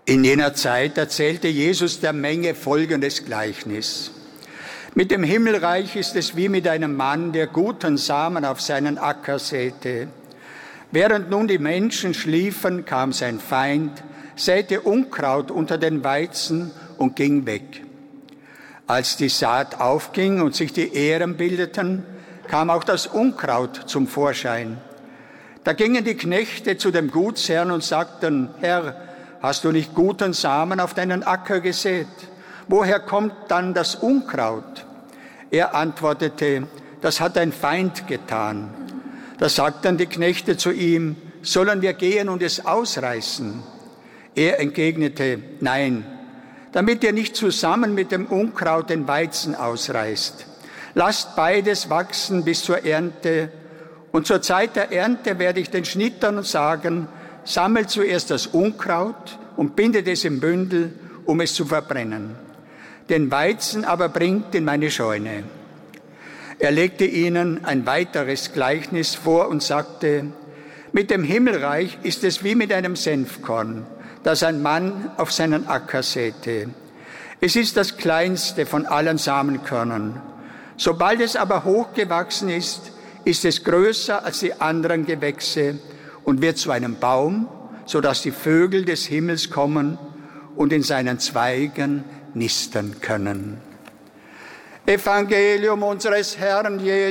In jener Zeit erzählte Jesus der Menge folgendes Gleichnis. Mit dem Himmelreich ist es wie mit einem Mann, der guten Samen auf seinen Acker säte. Während nun die Menschen schliefen, kam sein Feind, säte Unkraut unter den Weizen und ging weg. Als die Saat aufging und sich die Ähren bildeten, kam auch das Unkraut zum Vorschein. Da gingen die Knechte zu dem Gutsherrn und sagten, Herr, hast du nicht guten Samen auf deinen Acker gesät? Woher kommt dann das Unkraut? Er antwortete, das hat ein Feind getan. Da sagten die Knechte zu ihm, sollen wir gehen und es ausreißen? Er entgegnete, nein, damit ihr nicht zusammen mit dem Unkraut den Weizen ausreißt. Lasst beides wachsen bis zur Ernte. Und zur Zeit der Ernte werde ich den Schnittern sagen, sammelt zuerst das Unkraut und bindet es im Bündel, um es zu verbrennen. Den Weizen aber bringt in meine Scheune. Er legte ihnen ein weiteres Gleichnis vor und sagte, mit dem Himmelreich ist es wie mit einem Senfkorn, das ein Mann auf seinen Acker säte. Es ist das kleinste von allen Samenkörnern. Sobald es aber hochgewachsen ist, ist es größer als die anderen Gewächse und wird zu einem Baum, sodass die Vögel des Himmels kommen und in seinen Zweigen nisten können. Evangelium unseres Herrn Jesus